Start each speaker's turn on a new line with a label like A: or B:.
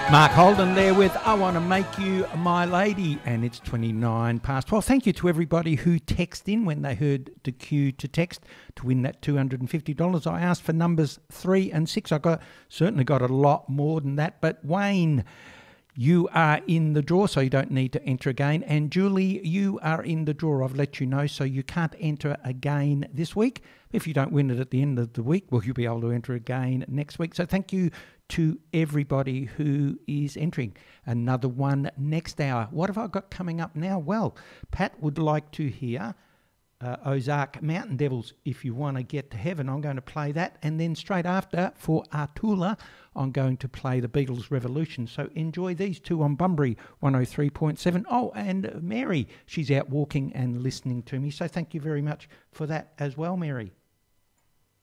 A: Mark Holden there with I Want to Make You My Lady, and it's 29 past 12. Thank you to everybody who texted in when they heard the cue to text to win that $250. I asked for numbers 3 and 6. Certainly got a lot more than that, but Wayne, you are in the draw, so you don't need to enter again. And Julie, you are in the draw. I've let you know, so you can't enter again this week. If you don't win it at the end of the week, well, you'll be able to enter again next week. So thank you to everybody who is entering. Another one next hour. What have I got coming up now? Well, Pat would like to hear Ozark Mountain Devils, If You Want to Get to Heaven. I'm going to play that. And then straight after, for Artula, I'm going to play the Beatles Revolution. So enjoy these two on Bunbury 103.7. Oh, and Mary, she's out walking and listening to me. So thank you very much for that as well, Mary.